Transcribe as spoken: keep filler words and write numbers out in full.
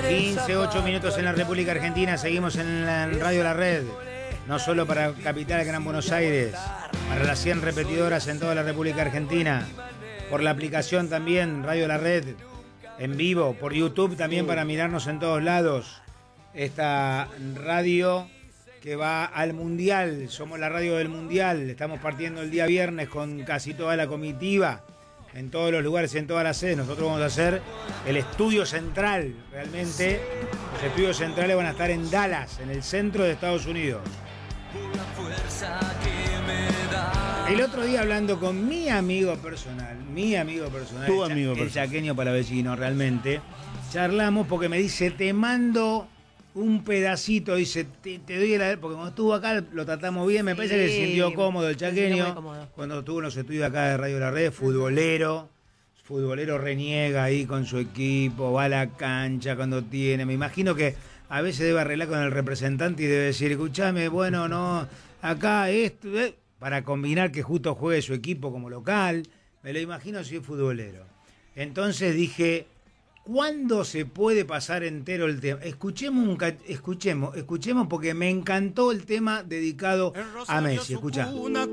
quince, ocho minutos en la República Argentina. Seguimos en, la, en Radio La Red. No solo para Capital Gran Buenos Aires, para las cien repetidoras en toda la República Argentina. Por la aplicación también, Radio La Red, en vivo. Por YouTube también para mirarnos en todos lados. Esta radio que va al Mundial. Somos la radio del Mundial. Estamos partiendo el día viernes con casi toda la comitiva. En todos los lugares, en todas las sedes. Nosotros vamos a hacer el estudio central. Realmente, los estudios centrales van a estar en Dallas, en el centro de Estados Unidos. El otro día hablando con mi amigo personal, mi amigo personal, tu el, amigo el personal. chaqueño palavecino, realmente, charlamos porque me dice, te mando un pedacito, dice, te, te doy la... Porque cuando estuvo acá lo tratamos bien, me Sí, parece que se sintió cómodo el se sintió muy chaqueño. cómodo. Cuando estuvo en los estudios acá de Radio La Red, futbolero, futbolero reniega ahí con su equipo, va a la cancha cuando tiene. Me imagino que a veces debe arreglar con el representante y debe decir, escuchame, bueno, no, acá esto, eh, para combinar que justo juegue su equipo como local. Me lo imagino si es futbolero. Entonces dije, ¿cuándo se puede pasar entero el tema? Escuchemos, un ca- escuchemos, escuchemos porque me encantó el tema dedicado a Messi. Escuchá.